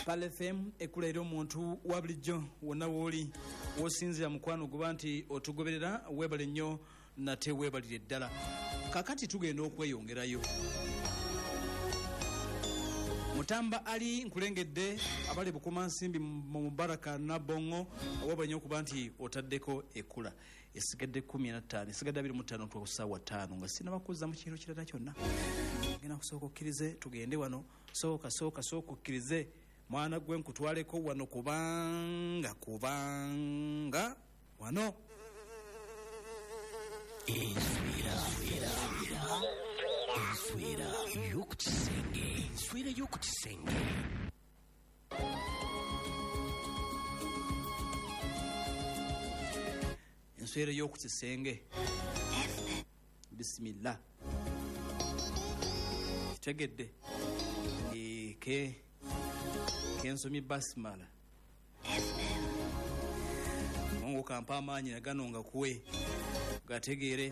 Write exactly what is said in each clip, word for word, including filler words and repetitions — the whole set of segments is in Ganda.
Pale F M ekulera omuntu wa bulijjo wonna woli wosinzira mukwano guba nti otugoberera webale nnyo nate webalire ddala. Kakati tugenda okweyongerayo. Mutamba ali nkulengedde abali bukuma nsimbi mu Mubaraka na Bongo webale nnyo kuba nti otaddeko ekula esigadde kumi na ttaano esigadde abiri mu ttaano tuwa kusaawa ttaano nga sina bakuza mu kintu kirala kyonna. Ngena kusooka okkirize tugende wano sooka sooka sooka okkirize mwana gwe nkutwaleko wano kubanga kubanga wano Enswera Enswera y'okukisenge Enswera y'okukisenge Enswera y'okukisenge Bismillah Kitegedde Eke Kensomi basmala Mungu kampa amaanyi nagano nga kuwe gategeere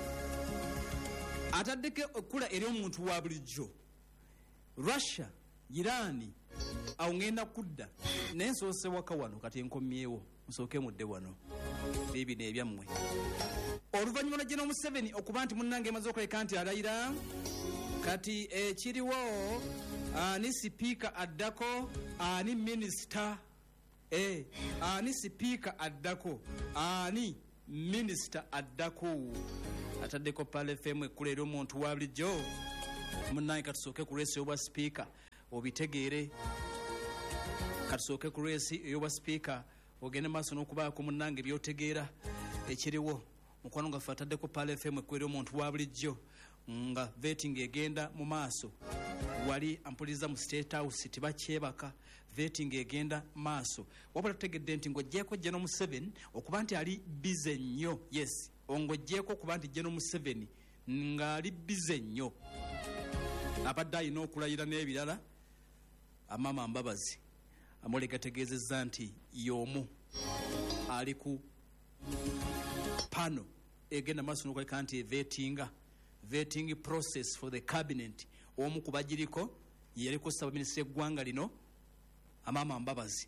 ataddeke okula eri omuntu wa bulijjo. Russia Irani awo ngenda kudda naye nsoose waka wano kati enkomyewo nsooke mudde wano bibino ebyammwe oluvannyuma lwa General Museveni okuba nti munnange emaze okuleka nti alayira kati ekiriwo ani sipiika addako ani minisita eh ani sipiika addako ani minisita addako ataddeko Pale F M ekulera omuntu wa bulijjo munnange katusooke ku resi y'obwa sipiika obitegeere katusooke ku resi y'obwa sipiika ogende maaso n'okubaako munnange byotegeera ekiriwo mukwano nga ffe ataddeko Pale F M ekulera omuntu wa bulijjo nga vetting egenda mu maaso wali ampuliza mu State House tibakyebaka vetting egenda maaso wabula tutegedde nti ng'oggyeko General Museveni okuba nti ali bize nnyo. Yes ong'oggyeko okuba nti General Museveni ng'ali bize nnyo abadde alina okulayira n'ebirala Amama Mbabazi amole gategeezezza nti y'omu ali ku pano egenda maaso n'okuleka nti vettinga vetting process for the cabinet omu kubagiriko yaliko saba minisita eggwanga lino Amama Mbabazi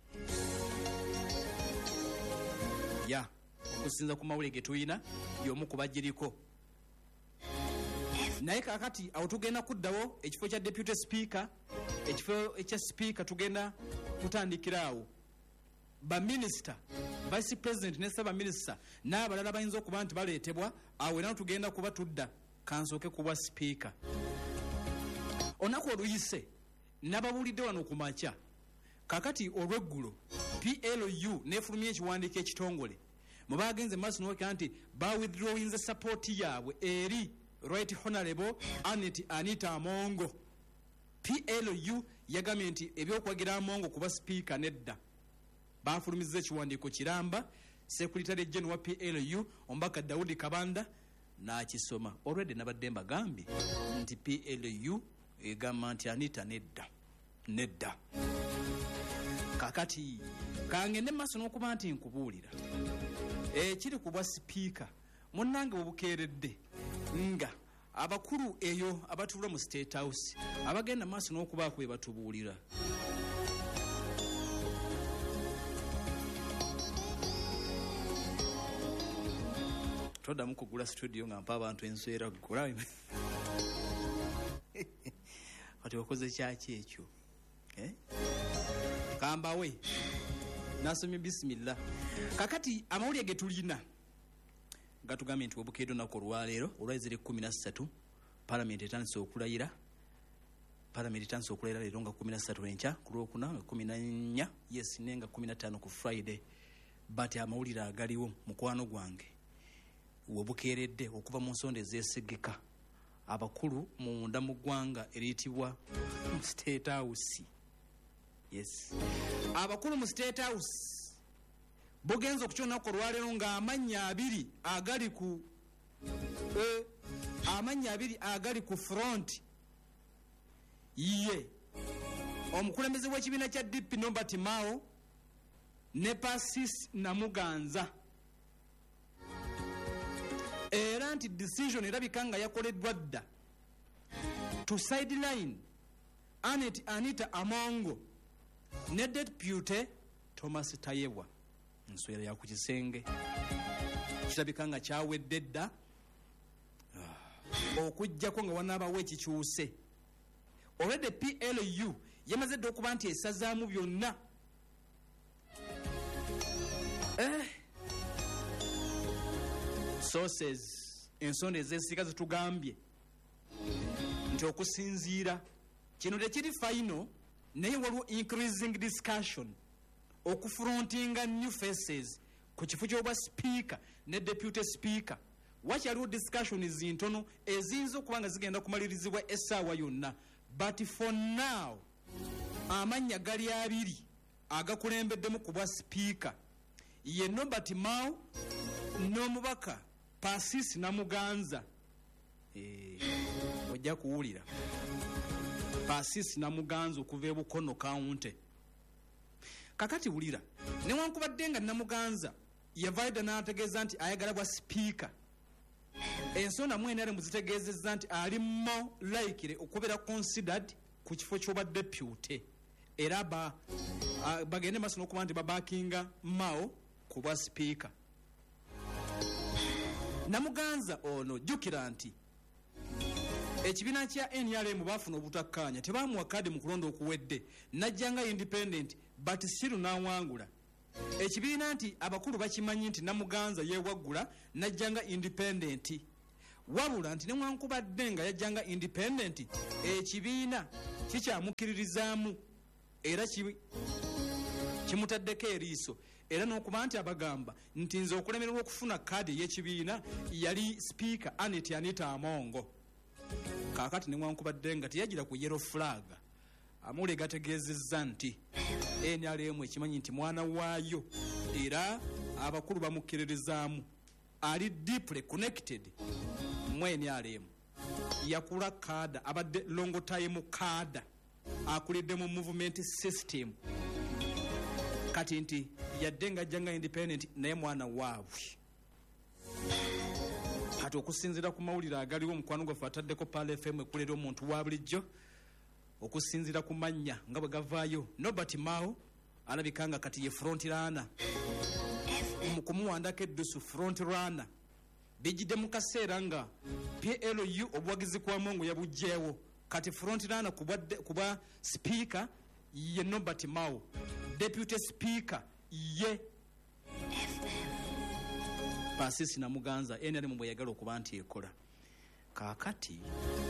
ya okusinza ku mawulire ge tuyina y'omu kubagiriko naye kakati awo tugenda kuddawo ekifo kya deputy speaker ekifo ekya speaker tugenda kutandikiraawo baminister vice president ne saba minister n'abalala bayinza okuba nti baleetebwa awo era tugenda kuba tudda kansooke kuba speaker onaku oluyise nababulidde wano ku makya kakati olweggulo P L U nefulumya ekiwandiiko ekitongole mu bagenze maaso n'okira nti bawithdrawinze support yaabwe eri Right Honorable Anet Anita Amongo. P L U yagambye nti ebyokwagira Amongo kuba speaker nedda bafulumiza ekiwandiiko kiramba Secretary General wa P L U Ombaka Daudi Kabanda n'akisoma already nabadde mbagambye nti P L U egamba nti Anita nedda nedda kakati kangende maaso n'okuba nti nkubuulira ekiri ku bwa sipiika munnange obukeeredde nga abakulu eyo abatuula mu State House abagenda maaso n'okubaako we batubuulira toddamu kugula studio nga mpa abantu enswera gula kati wakoze kyaki ekyo eh? Kambawe nasomye bismillah kakati amawulire ge tulina gatugambye nti obukeedo nako olwaleero olwazire kumi na ssatu Parliament etandise okulayira Parliament etandise okulayira leero nga kumi na ssatu enkya ku lwokuna nga kumi na nnya yes nenga kumi na ttaano ku Friday but amawulire agaliwo mukwano gwange wobukeeredde okuva mu nsonda ezeesigika abakulu mu nda mu ggwanga eriyitibwa State House. Yes abakulu mu State House bugenza okukyonako olwaleero nga amannya abiri agali ku eh, amannya abiri agali ku front ye omukulembeze w'ekibiina kya D P Norbert Mao ne Pasis Namuganza era nti decision erabika nga yakoleddwa dda to sideline Anet Anita Amongo ne deputy Thomas Tayebwa nswera ya ku kisenge kirabika nga kyawedde dda okujjako nga wanaabawo ekikyuse. Already P L U yamaze dde okuba nti esazaamu byonna. Eh. Sources ensonda ez'ensika zitugambye nti okusinziira kino tekiri final naye waliwo increasing discussion okufrontinga new faces ku kifo ky'obwa speaker ne deputy speaker. Wakyaliwo discussions ntono eziyinza okuba nga zigenda kumalirizibwa essaawa yonna, but for now amannya gali abiri agakulembeddemu ku bwa speaker ye Nobert Mao n'omubaka Pasis Namuganza. Eh, ojja kuwulira Pasis Namuganza okuva e Bukono County. Kakati wulira newankubadde nga Namuganza yavaida n'ategeeza nti ayagala bwa speaker, ensonda mwene ali muzitegeezezza nti ali more likely okubeera considered ku kifo ky'obwa deputy era ba uh, bagende maaso n'okuba nti babakinga Mao ku bwa speaker. Namuganza ono jjukira nti ekibiina kya N R M baafuna obutakkaanya, tebaamuwa kadi mu kulonda okuwedde, najjanga independent but still n'awangula. Ekibiina nti abakulu bakimanyi nti Namuganza yeewaggula najjanga independent, wabula nti newankubadde nga yajjanga independent ekibiina kikyamukiririzaamu era kimutaddeko eriiso, era n'okuba nti abagamba nti nze okulemererwa okufuna kadi ey'ekibiina yali speaker Anet Anita Amongo. Kaakati newankubadde nga teyagira ku yellow flag, amule gategeezezza nti N R M ekimanyi nti mwana waayo era abakulu bamukiririzaamu, ali deeply connected mu N R M, yakula kaada, abadde longo time kaada, akulidde mu movement system. Kati nti yadde nga ajjanga independent naye mwana waabwe. Kati okusinziira ku mawulire agaliwo omukwano gwaffe ataddeko Pal F M ekulera omuntu wa bulijjo, okusinziira ku mannya nga bwe gavaayo, Nobert Mao alabika nga kati ye front runner mu kumuwandako eddusu front runner. Bijjidde mu kaseera nga P L U obuwagizi kwa Mongo yabugjeewo, kati front runner ku bwa speaker ye Nobert Mao, deputy speaker ye Pasis Namuganza. N R M bwe yagala okuba nti ekola. Kaakati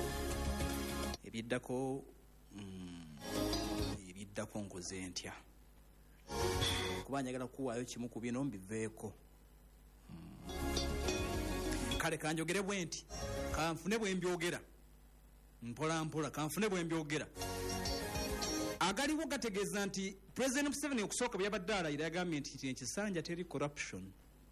ebiddako mm, ebiddako nkoze ntya kuba njagala kuwaayo kimu ku bino mbiveeko. mm. Kale kanjogere bwe nti kanfune bwe mbyogera mpola mpola, kanfune bwe mbyogera. Agaliwo gategeeza nti President Museveni okusooka bwe yabadde alayira yagambye nti ekisanja teri corruption.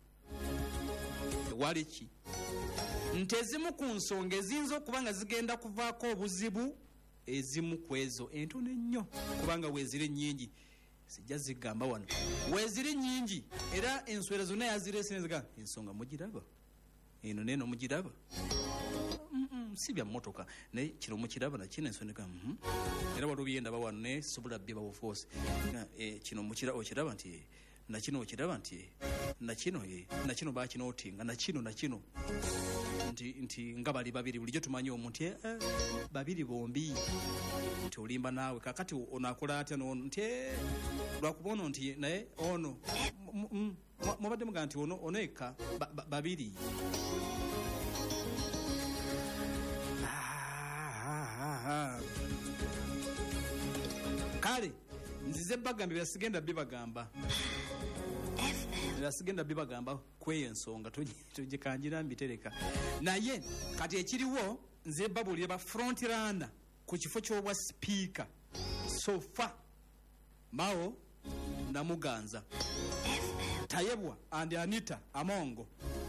Wali ki nti ezimu ku nsonga eziyinza okuba nga zigenda kuvaako obuzibu, ezimu ku ezo entono ennyo kubanga weeziri nnyingi, sijja zigamba wano, weeziri nnyingi era enswera zonna yazireese neziga ensonga mugiraba eno neeno mugiraba si bya mmotoka naye kino mukiraba nakino ensonga mm era waliwo byendaba wano naye sobola bye babufoose kino okiraba nti nakino okiraba nti nakino nakino bakinootinga nakino nakino nti nti nga bali babiri bulijjo tumanyi omuntu eh, babiri bombi nti olimba naawe. Kakati onaakola atya nti lwakuba ono nti naye ono mubadde mugaa nti ono ono eka babiri. Kale nzize bagambye byasigenda bibagamba byasigenda bibagamba kweyo ensonga tugikanjira mbitereka naye kati ekiriwo nze babulire ba front runner ku kifo ky'obwa speaker sofa Mao Namuganza, Tayebwa and Anita Amongo.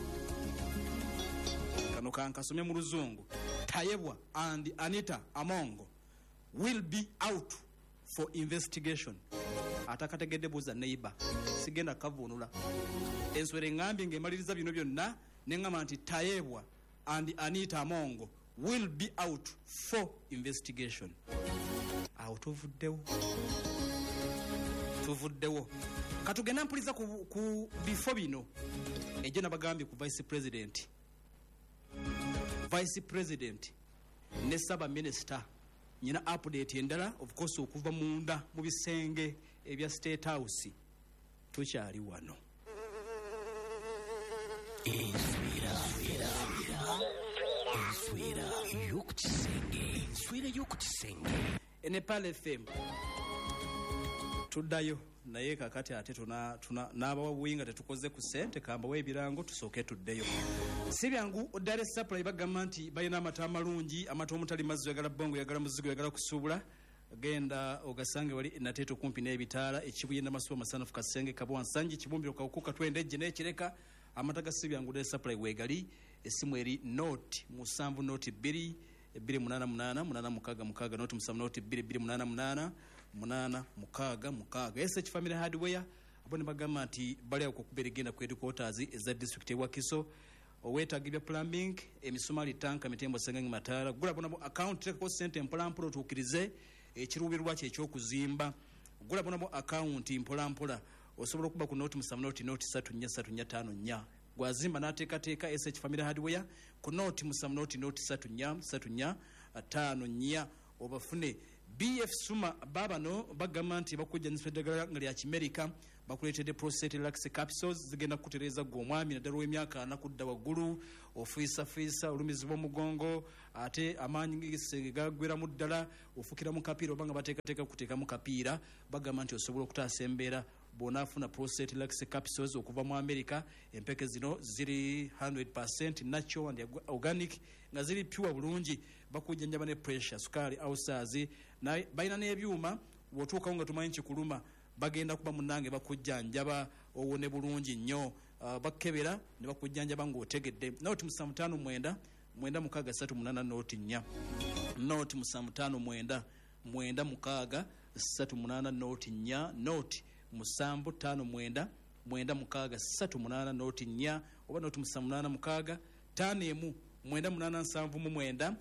Kano kankasomye mu Luzungu. Tayebwa and Anita Amongo will be out for investigation. Atakategedde buza neighbor sigenda kavunula enswere ngambi ngemaliriza bino byonna nengama nti Tayebwa and Anita Amongo will be out for investigation. Out of the tuvuddewo katugenda mpuliza ku, ku bifo bino ejjo nabagambye ku vice president vice president ne saba minister nyina update endala of course okuva munda mu bisenge ebya State House tukyali wano enswera enswera y'okukisenge enswera y'okukisenge Nepal F M tuddayo naye kakati ate tuna tuna n'abawinga tetukoze ku sente kamba webirango tusooke tuddeyo si byangu Dar es Supply bagamba nti balina amata amalungi amata omutali mazzi yagala bongo yagala muzigo yagala kusuubula genda ogasange wali nateto kumpi n'ebitaala ekibuyenda masuwa masanafu kasenge kabwa nsanji kibumbiro kaukuka twende ejje n'ekireka amata ga si byangu Dar es Supply wegali esimu eri note musanvu note bbiri bbiri munana munana munana mukaga mukaga note musanvu note bbiri bbiri munana munana munana mukaga mukaga S H Family Hardware abone bagamba nti bali okukubera genda ku headquarters eza district ewa Kiso owetagibya plumbing emisumali tanka mitembo sengangi matara gula bonabo account ko center mpolampola tukirize ekirubirwa kye ekyokuzimba gula bonabo account mpolampola osobola okuba ku note musanvu note note three nine three nine five nine gwazimba nateekateeka S H Family Hardware ku note musanvu note note three nine three nine five nine obafune B F Suma babano bagamba nti bakujjanisa eddagala nga lya Kimerika bakuleetedde prostate lax capsules zigenda kutereza gwo omwami naddala w'emyaka anakudda waggulu ofiisafiisa olumizibwa omugongo ate amaanyi gaggwera mu ddala ofukira mu kapiira oba nga bateekateeka kuteeka mu kapiira bagamba nti osobola okutaasa embeera bw'onaafuna prostate lax capsules okuva mu America empeke zino ziri one hundred percent natural and organic nga ziri pure bulungi bakujjanjaba ne pressure sukali ulcers na baina n'ebyuma wotuukawo nga tumanyi kikuluma bagenda kuba munange bakujjanjaba owone bulungi nnyo uh, bakebera ne bakujjanjaba ng'otegedde note musanvu ttaano mwenda mwenda mukaaga ssatu munana note nnya note musanvu ttaano mwenda mwenda mukaaga ssatu munana note nnya note musanvu ttaano mwenda mwenda mukaaga ssatu munana note nnya oba note musanvu munana mukaaga ttaano emu mwenda munana nsanvu mu mwenda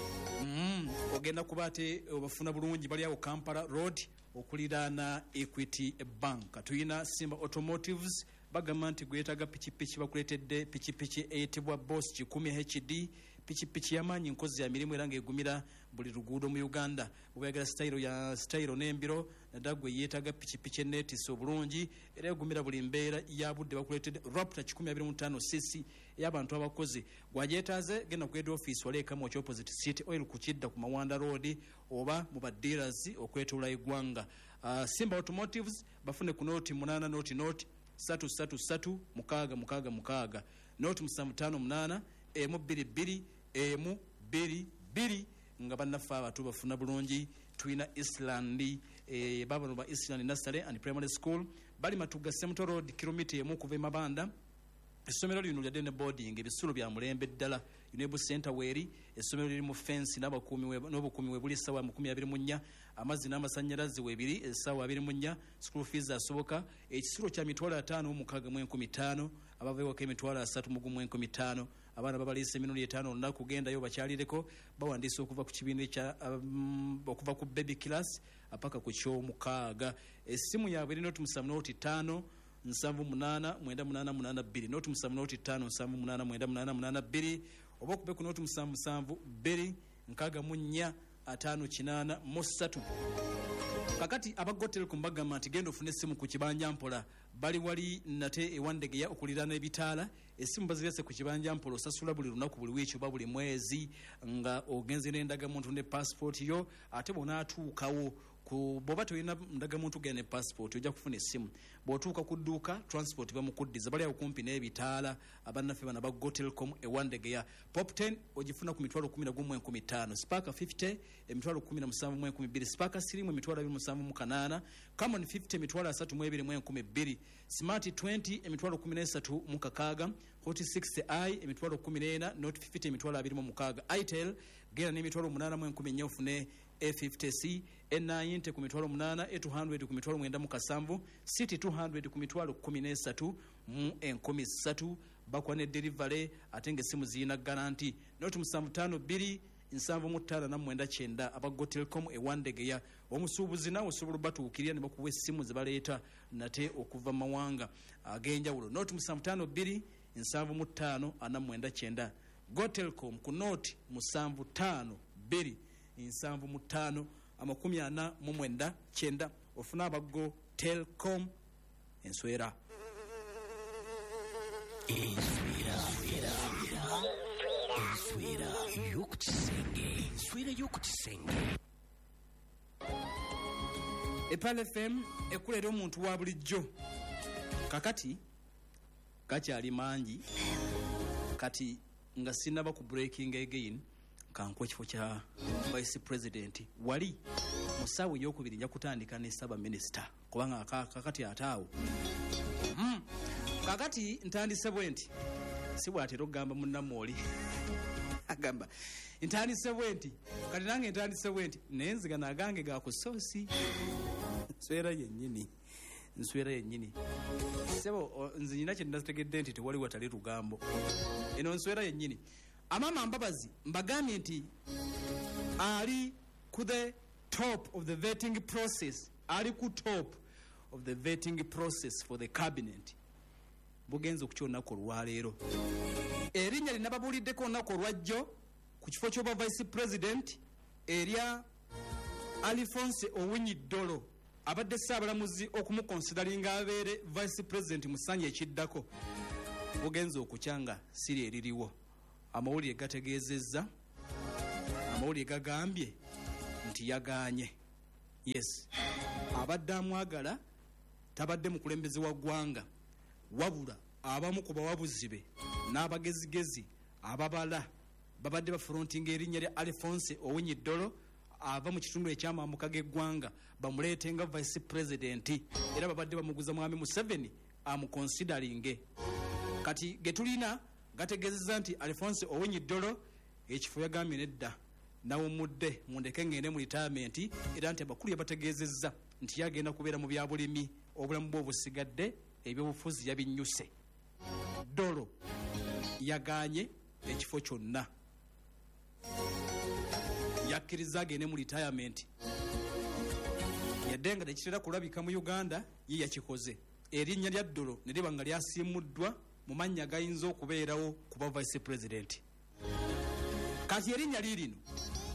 mm, ogenda kuba ate obafuna bulungi bali awo Kampala Road okuliraana Equity Bank. Tuyina Simba Automotives bagamba nti gwetaga pikipiki bakuletedde pikipiki eyitibwa Boss kikumi H D pikipiki yamanyi nkozi ya mirimu era ng'egumira buli luguudo mu Uganda bwegala style ya style n'embiro nadagwe yetaga pikipiki netisi obulungi era egumira buli mbeera ya budde bakuletedde Raptor kikumi abiri mu ttaano cc y'abantu abakozi gwajetaze genda ku head office wale kama ocho opposite City Oil kukidda ku Mawanda Road oba mu ba dealers okwetula igwanga. uh, Simba Automotives bafune ku noti munana noti noti satu satu satu mukaaga mukaaga mukaaga noti musanvu ttaano munana emu bbiri bbiri emu bbiri bbiri nga bannaffe abatu bafuna bulungi. Twina Islandi e, babano ba Islandi Nursery and Primary School bali Matuga Semto Road kilomita emu kuva e Mabanda. Essomero lino lya Dene Boarding ebisulo bya mulembe ddala Unable Center weri essomero liri mu fence n'abakuumi we n'obukuumi we buli sawa makumi abiri mu nnya amazzi n'amasannyalaze webiri sawa abiri mu nnya school fees asoboka ekisulo kya mitwalo ataano mu mukaaga mu enkumi ttaano abaveewo ke mitwalo asatu mu gumu enkumi ttaano abaana babaliisa emirundi etaano olunaku kugendayo bakyalireko bawandiisa okuva ku kibiina ekya um, okuva ku baby class apaka ku ky'omukaaga. Essimu yaabwe eri noti musanvu noti ttaano nsanvu munana mwenda munana munana bbiri noti musanvu noti ttaano nsanvu munana mwenda munana munana bbiri oba okube ku noti musanvu musanvu bbiri nkaaga mu nnya ataano kinaana mu ssatu. Kakati aba Telecom bagamba nti genda ofune essimu ku kibanja mpola bali wali nate ewandegeya okuliraana ebitaala essimu bazirese ku kibanja mpola osasula buli lunaku buli wiiki oba buli mwezi nga ogenze n'endagamuntu ne passport yo ate bw'onaatuukawo ku boba toyina ndagamuntu gene passport ojja kufuna essimu bw'otuuka ku dduuka transport bamukuddiza bali awo kumpi n'ebitaala abannaffe bana ba Telecom ewandegeya pop ten ogifuna ku mitwalo kumi na gumu enkumi ttaano Sparker fifty emitwalo kumi na musanvu mu enkumi bbiri Sparker sirimu emitwalo abiri mu musanvu mu kanaana Common fifty emitwalo asatu mu ebiri mu enkumi bbiri Smart twenty emitwalo kumi n'esatu mu kakaaga Hot sixty i emitwalo kumi n'ena Note fifty emitwalo abiri mu mukaaga Itel gera n'emitwalo munaana mu enkumi ennya ofune A fifty C N ninety ku mitwalo munana A two hundred ku mitwalo mwenda mu kasanvu City two hundred ku mitwalo kumi n'esatu mu enkumi ssatu bakwa ne delivery ate ng'essimu ziyina garanti noti musanvu ttaano bbiri nsanvu mu ttaano ana mwenda kyenda aba Go Telecom ewandegeya omusuubuzi naawe osobola batuukirira ne bakuwa essimu ze baleeta nate okuva mawanga ag'enjawulo nooti musanvu ttaano bbiri nsanvu mu ttaano ana mwenda kyenda Go Telecom ku nooti musanvu ttaano bbiri nsanvu mu ttaano amakumi ana mu mwenda kyenda ofuna aba Go Telecom enswera enswera enswera y'okukisenge enswera y'okukisenge Epal F M ekulera omuntu wa bulijjo kakati gakyali mangi kati nga sinaba ku breaking again kankwa ekifo kya vice president wali musaawe eyokubiri nja kutandika ne saba minister kubanga kakati ataawo mm. kakati ntandise bwenti si bwatera okugamba munnamooli agamba ntandise bwenti kati nange ntandise bwenti nenziga nagange gakusoosi nswera yennyini nswera yennyini sebo nze nyina kye ndategedde nti tewali watali lugambo eno nswera yennyini amama mbabazi mbagambye nti ali ku the top of the vetting process ali ku top of the vetting process for the cabinet bugenze okukya olunaku olwaleero erinnya linababuuliddeko olunaku olwajjo ku kifo ky'oba vice president erya Alphonse Owiny Dollo abadde saabalamuzi okumukonsidalinga abeere vice president mu ssanja ekiddako bugenze okukyanga siri eririwo amawulire gategeezezza amawulire gagambye nti yagaanye yes abadde amwagala tabadde mukulembeze wa ggwanga wabula abamu ku bawabuzi be n'abagezigezi ababala babadde bafrontinga erinnya lya Alphonse Owiny Dollo ava mu kitundu ekyamambuka g'eggwanga bamuleetenga vice president era babadde bamuguza mwami Museveni amukonsidalinge kati getulina gategeezezza nti Alphonse Owiny Dollo ekifo yagambye nedda nawumudde mundeke ngende mu retirement era nti abakulu yabategeezezza nti yagenda kubeera mu byabulimi obulamu bwe obusigadde ebyobufuzi yabinnyuse Dollo yaganye ekifo kyonna yakkiriza agende mu retirement yadde nga tekitera kulabika mu Uganda ye yakikoze erinnya lya Dollo ne liba nga lyasiimuddwa mu mannya gayinza okubeerawo kuba vice president kati erinnya lirino